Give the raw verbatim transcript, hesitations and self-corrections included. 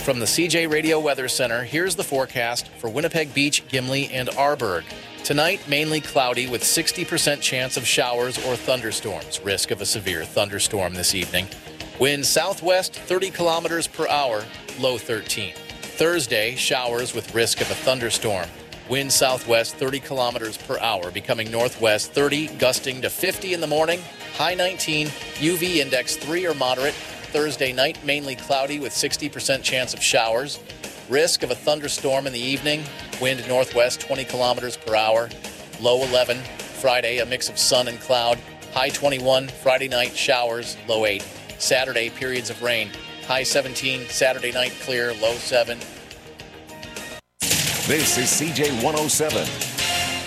From the C J Radio Weather Center, here's the forecast for Winnipeg Beach, Gimli, and Arborg. Tonight, mainly cloudy with sixty percent chance of showers or thunderstorms. Risk of a severe thunderstorm this evening. Wind southwest thirty kilometers per hour, low thirteen. Thursday, showers with risk of a thunderstorm. Wind southwest thirty kilometers per hour, becoming northwest thirty, gusting to fifty in the morning, high nineteen, U V index three or moderate. Thursday night, mainly cloudy with sixty percent chance of showers. Risk of a thunderstorm in the evening. Wind northwest twenty kilometers per hour. Low eleven. Friday, a mix of sun and cloud. High twenty-one. Friday night, showers. Low eight. Saturday, periods of rain. High seventeen. Saturday night, clear. Low seven. This is C J one oh seven.